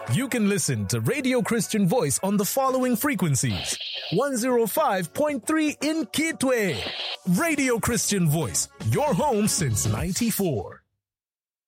You can listen to Radio Christian Voice on the following frequencies. 105.3 in Kitwe. Radio Christian Voice, your home since 94.